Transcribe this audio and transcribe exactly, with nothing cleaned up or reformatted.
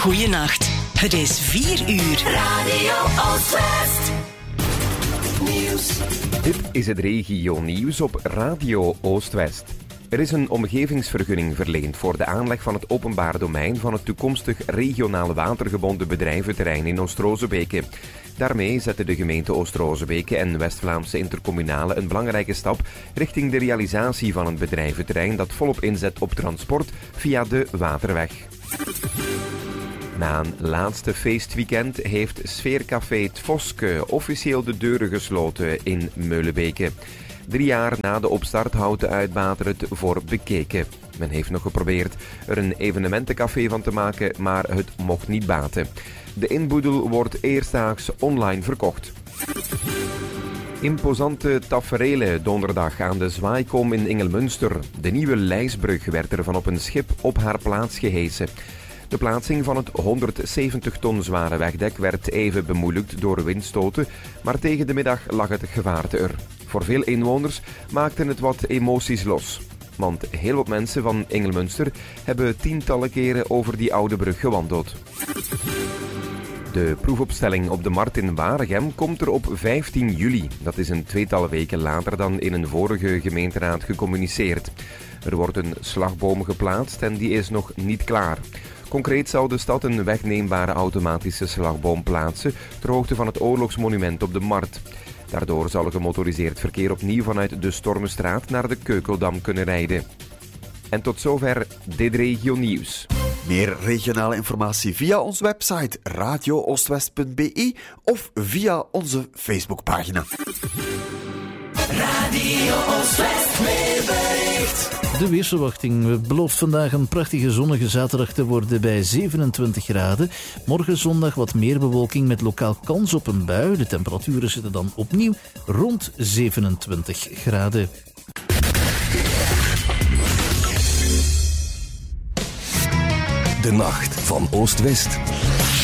Goeienacht. Het is vier uur. Radio Oostwest. Nieuws. Dit is het regio-nieuws op Radio Oostwest. Er is een omgevingsvergunning verleend voor de aanleg van het openbaar domein van het toekomstig regionale watergebonden bedrijventerrein in Oost-Rozebeke. Daarmee zetten de gemeente Oost-Rozebeke en West-Vlaamse Intercommunale een belangrijke stap richting de realisatie van een bedrijventerrein dat volop inzet op transport via de waterweg. Na een laatste feestweekend heeft sfeercafé 't Voske officieel de deuren gesloten in Meulebeke. Drie jaar na de opstart houdt de uitbater het voor bekeken. Men heeft nog geprobeerd er een evenementencafé van te maken, maar het mocht niet baten. De inboedel wordt eerstdaags online verkocht. Imposante taferelen donderdag aan de Zwaaikom in Ingelmunster. De nieuwe Lijsbrug werd er van op een schip op haar plaats gehesen. De plaatsing van het honderdzeventig ton zware wegdek werd even bemoeilijkt door windstoten, maar tegen de middag lag het gevaarte er. Voor veel inwoners maakten het wat emoties los. Want heel wat mensen van Ingelmunster hebben tientallen keren over die oude brug gewandeld. De proefopstelling op de Markt in Waregem komt er op vijftien juli. Dat is een tweetal weken later dan in een vorige gemeenteraad gecommuniceerd. Er wordt een slagboom geplaatst en die is nog niet klaar. Concreet zou de stad een wegneembare automatische slagboom plaatsen ter hoogte van het oorlogsmonument op de Markt. Daardoor zal gemotoriseerd verkeer opnieuw vanuit de Stormenstraat naar de Keukeldam kunnen rijden. En tot zover dit regio-nieuws. Meer regionale informatie via onze website radio oostwest punt b e of via onze Facebookpagina. Radio Oostwest weerbericht. De weersverwachting belooft vandaag een prachtige zonnige zaterdag te worden bij zevenentwintig graden. Morgen zondag wat meer bewolking met lokaal kans op een bui. De temperaturen zitten dan opnieuw rond zevenentwintig graden. De nacht van Oost-West.